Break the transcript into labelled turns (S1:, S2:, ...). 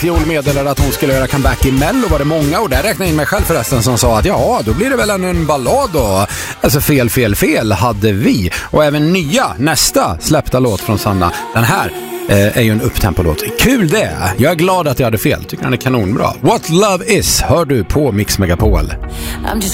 S1: Fiol meddelade att hon skulle göra comeback i Mello, var det många, och där räknade in mig själv förresten, som sa att ja, då blir det väl en ballad då. Alltså fel hade vi. Och även nästa släppta låt från Sanna, den här är ju en upptempo-låt. Kul det! Jag är glad att jag hade fel, tycker den är kanonbra. What Love Is hör du på Mix Megapol.